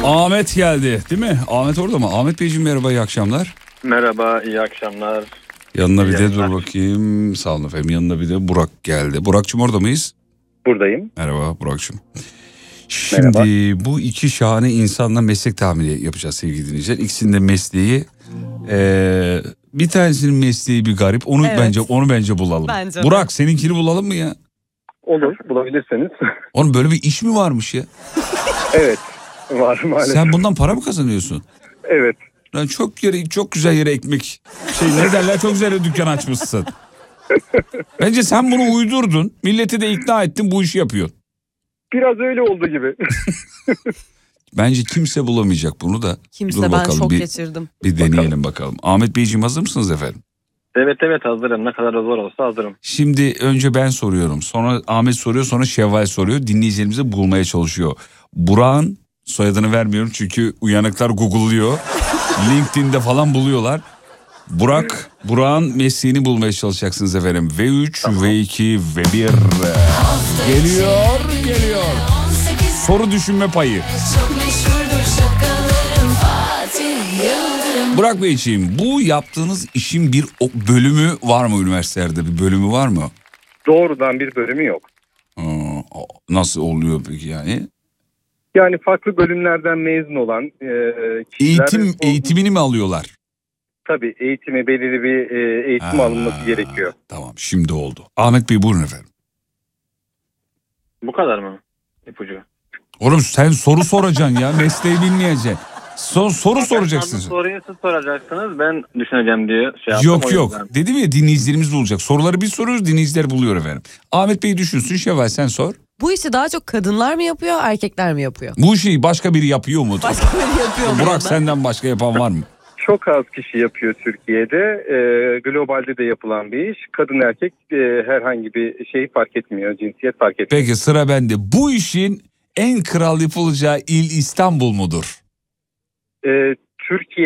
Ahmet geldi değil mi? Ahmet orada mı? Ahmet Beyciğim merhaba, iyi akşamlar. Merhaba, iyi akşamlar. Yanına bir de dur bakayım. Sağ olun efendim. Yanına bir de Burak geldi. Burak'cığım orada mıyız? Buradayım. Merhaba Burak'cığım. Şimdi merhaba. Bu iki şahane insanla meslek tahmini yapacağız sevgili dinleyiciler. İkisinin de mesleği bir tanesinin mesleği bir garip. Onu bence bulalım. Bence Burak seninkini bulalım mı ya? Olur, bulabilirseniz. Onun böyle bir iş mi varmış ya? Evet, var maalesef. Sen bundan para mı kazanıyorsun? Evet. Yani çok güzel yere ekmek ne derler, çok güzel yere dükkan açmışsın. Bence sen bunu uydurdun. Milleti de ikna ettin, bu işi yapıyorsun. Biraz öyle oldu gibi. Bence kimse bulamayacak bunu da. Kimse, dur bakalım, ben şok geçirdim. Bir deneyelim bakalım. Ahmet Beyciğim hazır mısınız efendim? Evet hazırım. Ne kadar zor olsa hazırım. Şimdi önce ben soruyorum. Sonra Ahmet soruyor, sonra Şevval soruyor. Dinleyicilerimizi bulmaya çalışıyor. Burak'ın soyadını vermiyorum çünkü uyanıklar Google'lıyor. LinkedIn'de falan buluyorlar. Burak'ın mesleğini bulmaya çalışacaksınız efendim. V3, tamam. V2, V1 geliyor. Soru düşünme payı. Burak Beyciğim, bu yaptığınız işin bir bölümü var mı üniversitelerde? Bir bölümü var mı? Doğrudan bir bölümü yok. Nasıl oluyor peki yani? Yani farklı bölümlerden mezun olan kişiler... Eğitimini mi alıyorlar? Tabii belirli bir eğitim alınması gerekiyor. Tamam, şimdi oldu. Ahmet Bey buyurun efendim. Bu kadar mı ipucu? Oğlum sen soru soracaksın ya, mesleği bilmeyeceksin. Soru soracaksın. Soruyu siz soracaksınız, ben düşüneceğim diye Yok. Dedim ya, dinleyicilerimiz bulacak. Soruları biz soruyoruz, dinleyiciler buluyor efendim. Ahmet Bey düşünsün, Şevval sen sor. Bu işi daha çok kadınlar mı yapıyor, erkekler mi yapıyor? Bu işi başka biri yapıyor mu? Başka biri yapıyor mu? Burak senden başka yapan var mı? Çok az kişi yapıyor Türkiye'de. Globalde de yapılan bir iş. Kadın erkek herhangi bir şey fark etmiyor. Cinsiyet fark etmiyor. Peki sıra bende. Bu işin en kral yapılacağı il İstanbul mudur? Türkiye